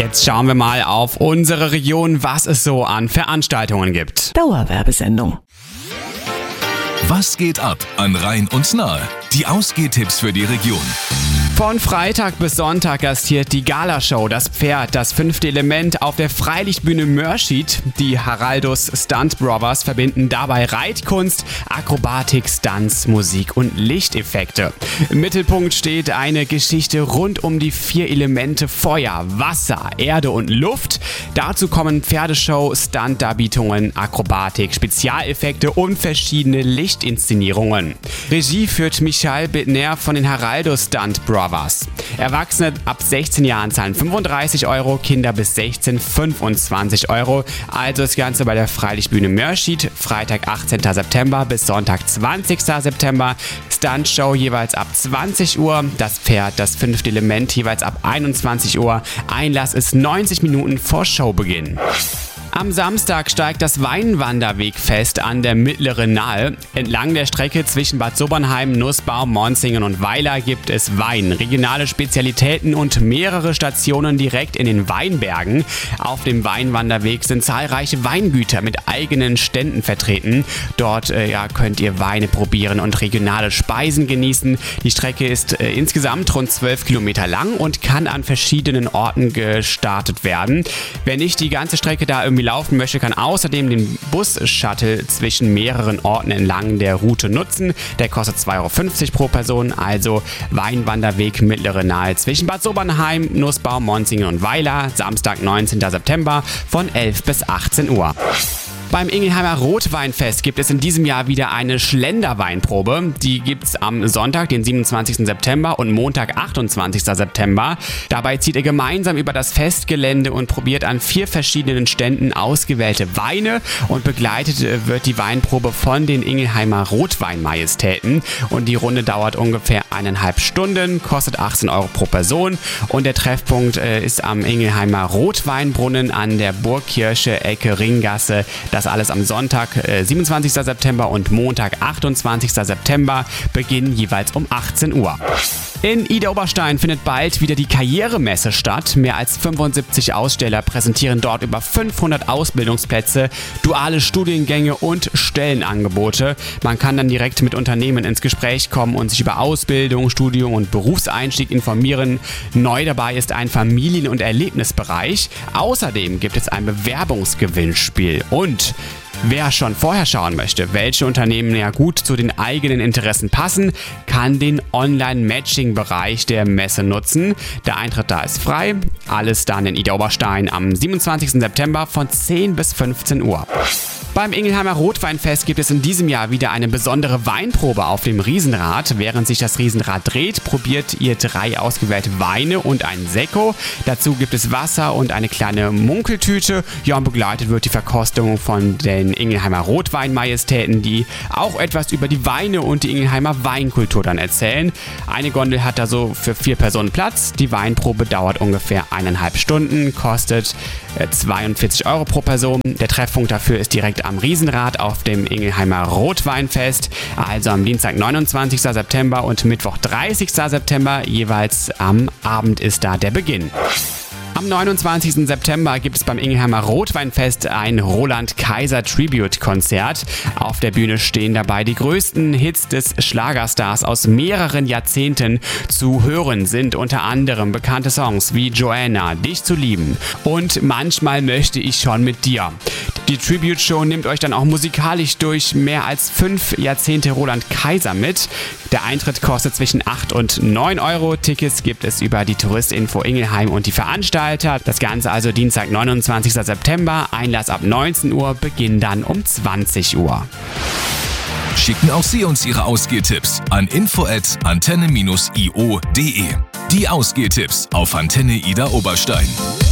Jetzt schauen wir mal auf unsere Region, was es so an Veranstaltungen gibt. Dauerwerbesendung. Was geht ab an Rhein und Nahe? Die Ausgehtipps für die Region. Von Freitag bis Sonntag gastiert die Galashow Das Pferd, das 5. Element auf der Freilichtbühne Mörschied. Die Heraldus Stunt Brothers verbinden dabei Reitkunst, Akrobatik, Stunts, Musik und Lichteffekte. Im Mittelpunkt steht eine Geschichte rund um die 4 Elemente Feuer, Wasser, Erde und Luft. Dazu kommen Pferdeshow, Stunt-Darbietungen, Akrobatik, Spezialeffekte und verschiedene Lichtinszenierungen. Regie führt Michael Bittner von den Heraldus Stunt Brothers. Erwachsene ab 16 Jahren zahlen 35 €, Kinder bis 16 25 €. Also das Ganze bei der Freilichtbühne Mörschied, Freitag 18. September bis Sonntag 20. September. Stuntshow jeweils ab 20 Uhr, das Pferd, das 5. Element jeweils ab 21 Uhr. Einlass ist 90 Minuten vor Showbeginn. Am Samstag steigt das Weinwanderwegfest an der Mittleren Nahe. Entlang der Strecke zwischen Bad Sobernheim, Nussbaum, Monzingen und Weiler gibt es Wein, regionale Spezialitäten und mehrere Stationen direkt in den Weinbergen. Auf dem Weinwanderweg sind zahlreiche Weingüter mit eigenen Ständen vertreten. Dort könnt ihr Weine probieren und regionale Speisen genießen. Die Strecke ist insgesamt rund 12 Kilometer lang und kann an verschiedenen Orten gestartet werden. Wer nicht die ganze Strecke da irgendwie laufen möchte, kann außerdem den Bus-Shuttle zwischen mehreren Orten entlang der Route nutzen. Der kostet 2,50 € pro Person, also Weinwanderweg Mittlere Nahe zwischen Bad Sobernheim, Nussbaum, Monzingen und Weiler, Samstag 19. September von 11 bis 18 Uhr. Beim Ingelheimer Rotweinfest gibt es in diesem Jahr wieder eine Schlenderweinprobe. Die gibt's am Sonntag, den 27. September und Montag, 28. September. Dabei zieht ihr gemeinsam über das Festgelände und probiert an 4 verschiedenen Ständen ausgewählte Weine und begleitet wird die Weinprobe von den Ingelheimer Rotweinmajestäten. Und die Runde dauert ungefähr 1,5 Stunden, kostet 18 € pro Person und der Treffpunkt ist am Ingelheimer Rotweinbrunnen an der Burgkirche, Ecke Ringgasse. Das alles am Sonntag, 27. September und Montag, 28. September, beginnen jeweils um 18 Uhr. In Idar-Oberstein findet bald wieder die Karrieremesse statt. Mehr als 75 Aussteller präsentieren dort über 500 Ausbildungsplätze, duale Studiengänge und Stellenangebote. Man kann dann direkt mit Unternehmen ins Gespräch kommen und sich über Ausbildung, Studium und Berufseinstieg informieren. Neu dabei ist ein Familien- und Erlebnisbereich. Außerdem gibt es ein Bewerbungsgewinnspiel. Und wer schon vorher schauen möchte, welche Unternehmen ja gut zu den eigenen Interessen passen, kann den Online-Matching-Bereich der Messe nutzen. Der Eintritt da ist frei. Alles dann in Idar-Oberstein am 27. September von 10 bis 15 Uhr. Beim Ingelheimer Rotweinfest gibt es in diesem Jahr wieder eine besondere Weinprobe auf dem Riesenrad. Während sich das Riesenrad dreht, probiert ihr 3 ausgewählte Weine und ein Sekko. Dazu gibt es Wasser und eine kleine Munkeltüte. Ja, und begleitet wird die Verkostung von den Ingelheimer Rotweinmajestäten, die auch etwas über die Weine und die Ingelheimer Weinkultur dann erzählen. Eine Gondel hat da so für 4 Personen Platz. Die Weinprobe dauert ungefähr 1,5 Stunden, kostet 42 € pro Person. Der Treffpunkt dafür ist direkt am Riesenrad auf dem Ingelheimer Rotweinfest, also am Dienstag 29. September und Mittwoch 30. September, jeweils am Abend ist da der Beginn. Am 29. September gibt es beim Ingelheimer Rotweinfest ein Roland-Kaiser-Tribute-Konzert. Auf der Bühne stehen dabei die größten Hits des Schlagerstars aus mehreren Jahrzehnten. Zu hören sind unter anderem bekannte Songs wie Joanna, Dich zu lieben und Manchmal möchte ich schon mit dir. Die Tribute-Show nimmt euch dann auch musikalisch durch mehr als 5 Jahrzehnte Roland Kaiser mit. Der Eintritt kostet zwischen 8 und 9 €. Tickets gibt es über die Touristinfo Ingelheim und die Veranstalter. Das Ganze also Dienstag, 29. September. Einlass ab 19 Uhr, Beginn dann um 20 Uhr. Schicken auch Sie uns Ihre Ausgehtipps an info@antenne-io.de. Die Ausgehtipps auf Antenne Idar-Oberstein.